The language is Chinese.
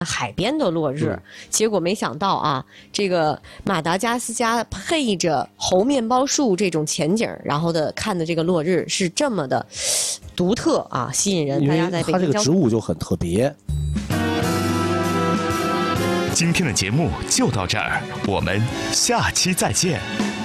海边的落日，结果没想到啊，这个马达加斯加配着猴面包树这种前景，然后看的这个落日是这么的独特啊，吸引人。大家在北京， 它这个植物就很特别。 今天的节目就到这儿，我们下期再见。